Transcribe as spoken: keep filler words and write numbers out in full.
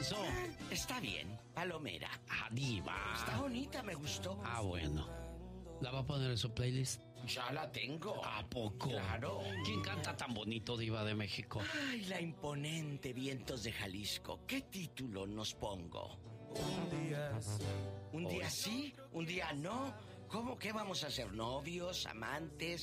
Garbanzo? Está bien, Palomera. Ah, diva. Está bonita, me gustó. Ah, bueno. ¿La va a poner en su playlist? Ya la tengo. ¿A poco? Claro. ¿Quién canta tan bonito, diva de México? Ay, la imponente Vientos de Jalisco. ¿Qué título nos pongo? Un día sí. ¿Un día sí? ¿Un día no? ¿Cómo que vamos a ser novios, amantes,